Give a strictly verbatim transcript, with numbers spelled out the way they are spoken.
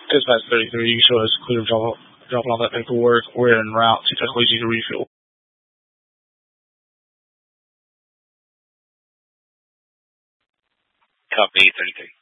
Dispatch thirty-three, you can show us clear drop, dropping all that paperwork. We're en route to Tuscaloosa to refuel. Copy, thirty-three.